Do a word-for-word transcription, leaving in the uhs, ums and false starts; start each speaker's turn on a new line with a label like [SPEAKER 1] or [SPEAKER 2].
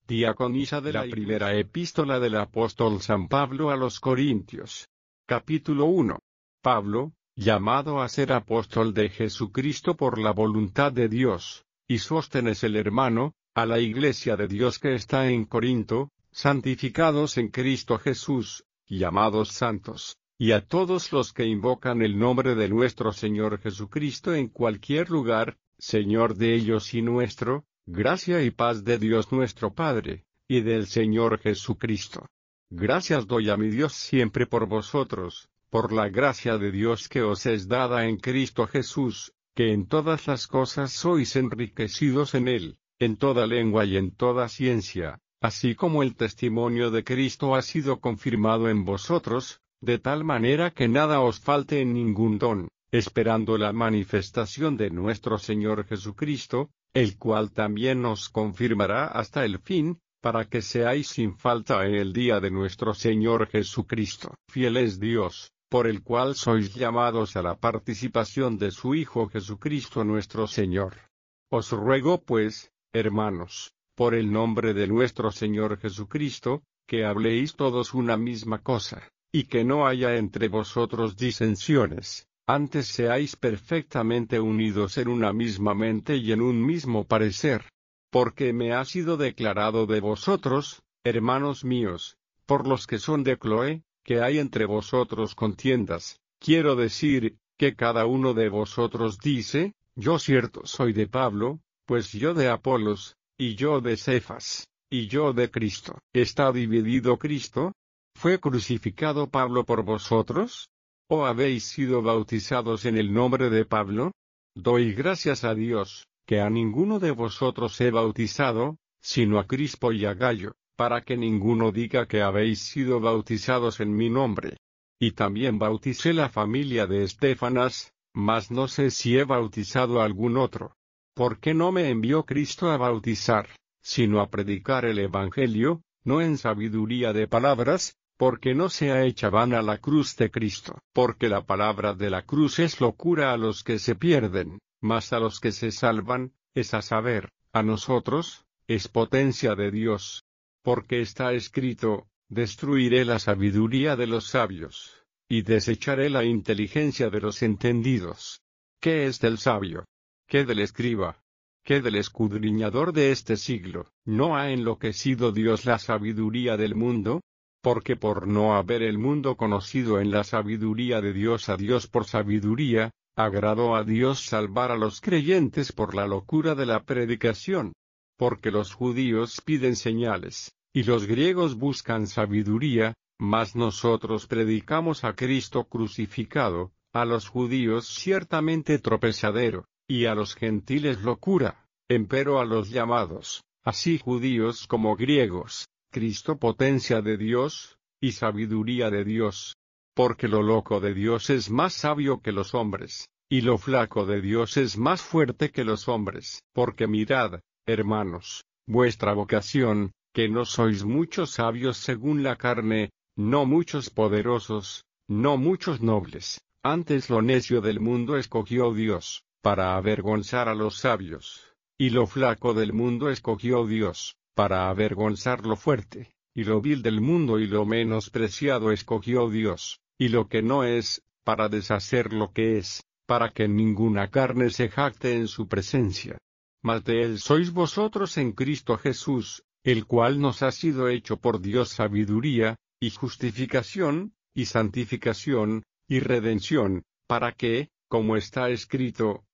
[SPEAKER 1] Diaconisa de la primera epístola del apóstol San Pablo a los Corintios. Capítulo uno. Pablo, llamado a ser apóstol de Jesucristo por la voluntad de Dios, y Sóstenes el hermano, a la iglesia de Dios que está en Corinto, santificados en Cristo Jesús, llamados santos, y a todos los que invocan el nombre de nuestro Señor Jesucristo en cualquier lugar, Señor de ellos y nuestro, gracia y paz de Dios nuestro Padre, y del Señor Jesucristo. Gracias doy a mi Dios siempre por vosotros, por la gracia de Dios que os es dada en Cristo Jesús, que en todas las cosas sois enriquecidos en Él, en toda lengua y en toda ciencia, así como el testimonio de Cristo ha sido confirmado en vosotros, de tal manera que nada os falte en ningún don, esperando la manifestación de nuestro Señor Jesucristo, el cual también os confirmará hasta el fin, para que seáis sin falta en el día de nuestro Señor Jesucristo. Fiel es Dios, por el cual sois llamados a la participación de su Hijo Jesucristo nuestro Señor. Os ruego pues, hermanos, por el nombre de nuestro Señor Jesucristo, que habléis todos una misma cosa, y que no haya entre vosotros disensiones. Antes seáis perfectamente unidos en una misma mente y en un mismo parecer. Porque me ha sido declarado de vosotros, hermanos míos, por los que son de Cloé, que hay entre vosotros contiendas. Quiero decir, que cada uno de vosotros dice, yo cierto soy de Pablo, pues yo de Apolos, y yo de Cefas, y yo de Cristo. ¿Está dividido Cristo? ¿Fue crucificado Pablo por vosotros? ¿O habéis sido bautizados en el nombre de Pablo? Doy gracias a Dios, que a ninguno de vosotros he bautizado, sino a Crispo y a Gayo, para que ninguno diga que habéis sido bautizados en mi nombre. Y también bauticé la familia de Estéfanas, mas no sé si he bautizado a algún otro. ¿Por qué no me envió Cristo a bautizar, sino a predicar el Evangelio, no en sabiduría de palabras, porque no sea hecha vana la cruz de Cristo? Porque la palabra de la cruz es locura a los que se pierden, mas a los que se salvan, es a saber, a nosotros, es potencia de Dios. Porque está escrito, destruiré la sabiduría de los sabios, y desecharé la inteligencia de los entendidos. ¿Qué es del sabio? ¿Qué del escriba? ¿Qué del escudriñador de este siglo? ¿No ha enloquecido Dios la sabiduría del mundo? Porque por no haber el mundo conocido en la sabiduría de Dios a Dios por sabiduría, agradó a Dios salvar a los creyentes por la locura de la predicación. Porque los judíos piden señales, y los griegos buscan sabiduría, mas nosotros predicamos a Cristo crucificado, a los judíos ciertamente tropezadero, y a los gentiles locura, empero a los llamados, así judíos como griegos, Cristo potencia de Dios, y sabiduría de Dios. Porque lo loco de Dios es más sabio que los hombres, y lo flaco de Dios es más fuerte que los hombres. Porque mirad, hermanos, vuestra vocación, que no sois muchos sabios según la carne, no muchos poderosos, no muchos nobles, antes lo necio del mundo escogió Dios, para avergonzar a los sabios, y lo flaco del mundo escogió Dios, para avergonzar lo fuerte, y lo vil del mundo y lo menospreciado escogió Dios, y lo que no es, para deshacer lo que es, para que ninguna carne se jacte en su presencia. Mas de él sois vosotros en Cristo Jesús, el cual nos ha sido hecho por Dios sabiduría, y justificación, y santificación, y redención, para que, como está escrito,